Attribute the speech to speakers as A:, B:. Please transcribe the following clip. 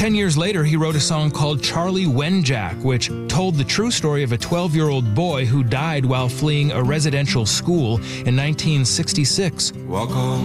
A: 10 years later, he wrote a song called Charlie Wenjack, which told the true story of a 12-year-old boy who died while fleeing a residential school in 1966.
B: Walk on.